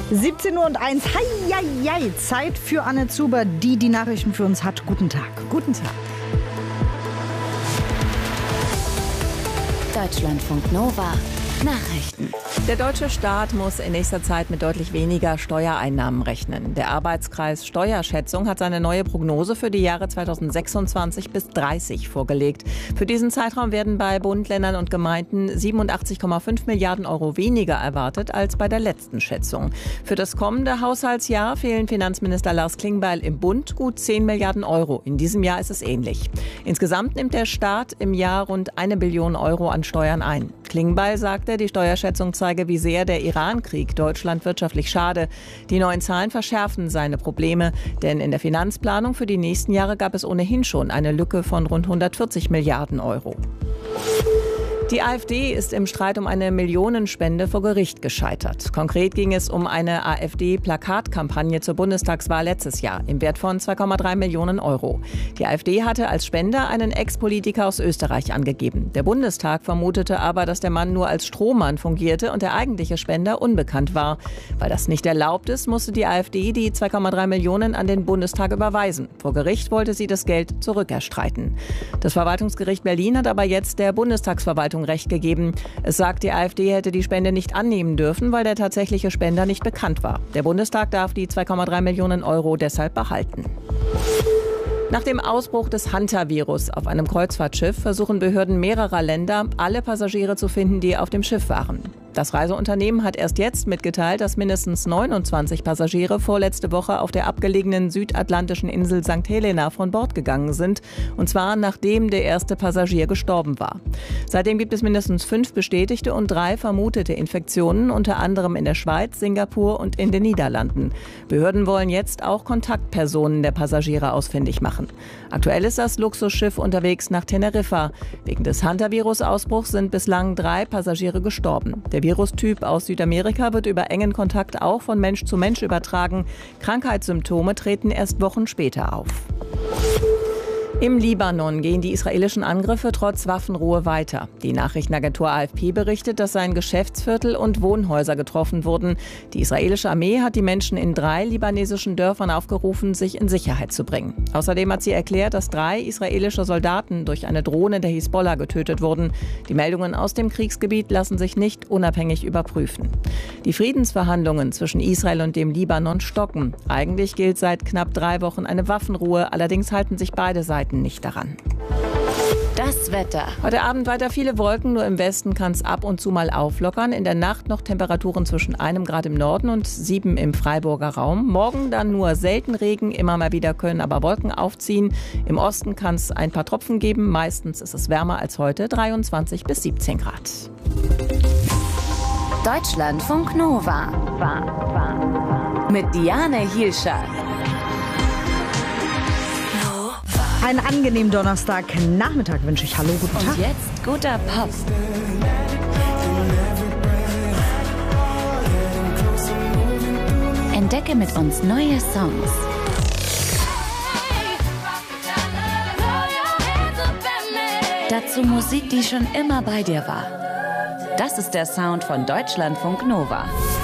17:01 Uhr. Hei, Zeit für Anne Zuber, die die Nachrichten für uns hat. Guten Tag. Guten Tag. Deutschlandfunk Nova. Nachrichten. Der deutsche Staat muss in nächster Zeit mit deutlich weniger Steuereinnahmen rechnen. Der Arbeitskreis Steuerschätzung hat seine neue Prognose für die Jahre 2026 bis 30 vorgelegt. Für diesen Zeitraum werden bei Bund, Ländern und Gemeinden 87,5 Milliarden Euro weniger erwartet als bei der letzten Schätzung. Für das kommende Haushaltsjahr fehlen Finanzminister Lars Klingbeil im Bund gut 10 Milliarden Euro. In diesem Jahr ist es ähnlich. Insgesamt nimmt der Staat im Jahr rund 1 Billion Euro an Steuern ein. Klingbeil sagte, die Steuerschätzung zeige, wie sehr der Iran-Krieg Deutschland wirtschaftlich schade. Die neuen Zahlen verschärfen seine Probleme, denn in der Finanzplanung für die nächsten Jahre gab es ohnehin schon eine Lücke von rund 140 Milliarden Euro. Die AfD ist im Streit um eine Millionenspende vor Gericht gescheitert. Konkret ging es um eine AfD-Plakatkampagne zur Bundestagswahl letztes Jahr im Wert von 2,3 Millionen Euro. Die AfD hatte als Spender einen Ex-Politiker aus Österreich angegeben. Der Bundestag vermutete aber, dass der Mann nur als Strohmann fungierte und der eigentliche Spender unbekannt war. Weil das nicht erlaubt ist, musste die AfD die 2,3 Millionen an den Bundestag überweisen. Vor Gericht wollte sie das Geld zurückerstreiten. Das Verwaltungsgericht Berlin hat aber jetzt der Bundestagsverwaltung Recht gegeben. Es sagt, die AfD hätte die Spende nicht annehmen dürfen, weil der tatsächliche Spender nicht bekannt war. Der Bundestag darf die 2,3 Millionen Euro deshalb behalten. Nach dem Ausbruch des Hantavirus auf einem Kreuzfahrtschiff versuchen Behörden mehrerer Länder, alle Passagiere zu finden, die auf dem Schiff waren. Das Reiseunternehmen hat erst jetzt mitgeteilt, dass mindestens 29 Passagiere vorletzte Woche auf der abgelegenen südatlantischen Insel St. Helena von Bord gegangen sind. Und zwar nachdem der erste Passagier gestorben war. Seitdem gibt es mindestens 5 bestätigte und 3 vermutete Infektionen, unter anderem in der Schweiz, Singapur und in den Niederlanden. Behörden wollen jetzt auch Kontaktpersonen der Passagiere ausfindig machen. Aktuell ist das Luxusschiff unterwegs nach Teneriffa. Wegen des Hantavirus-Ausbruchs sind bislang 3 Passagiere gestorben. Der Virustyp aus Südamerika wird über engen Kontakt auch von Mensch zu Mensch übertragen. Krankheitssymptome treten erst Wochen später auf. Im Libanon gehen die israelischen Angriffe trotz Waffenruhe weiter. Die Nachrichtenagentur AFP berichtet, dass ein Geschäftsviertel und Wohnhäuser getroffen wurden. Die israelische Armee hat die Menschen in 3 libanesischen Dörfern aufgerufen, sich in Sicherheit zu bringen. Außerdem hat sie erklärt, dass 3 israelische Soldaten durch eine Drohne der Hisbollah getötet wurden. Die Meldungen aus dem Kriegsgebiet lassen sich nicht unabhängig überprüfen. Die Friedensverhandlungen zwischen Israel und dem Libanon stocken. Eigentlich gilt seit knapp 3 Wochen eine Waffenruhe, allerdings halten sich beide Seiten nicht daran. Das Wetter. Heute Abend weiter viele Wolken, nur im Westen kann es ab und zu mal auflockern. In der Nacht noch Temperaturen zwischen 1 Grad im Norden und 7 im Freiburger Raum. Morgen dann nur selten Regen, immer mal wieder können aber Wolken aufziehen. Im Osten kann es ein paar Tropfen geben, meistens ist es wärmer als heute, 23 bis 17 Grad. Deutschlandfunk Nova. Mit Diane Hielscher. Einen angenehmen Donnerstagnachmittag wünsche ich. Hallo, guten Tag. Und jetzt guter Pop. Entdecke mit uns neue Songs. Dazu Musik, die schon immer bei dir war. Das ist der Sound von Deutschlandfunk Nova.